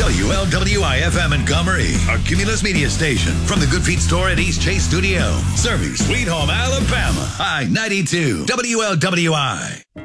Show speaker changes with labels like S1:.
S1: WLWI-FM Montgomery, our Cumulus Media station. From the Good Feet store at East Chase Studio. Serving Sweet Home, Alabama. I-92, WLWI.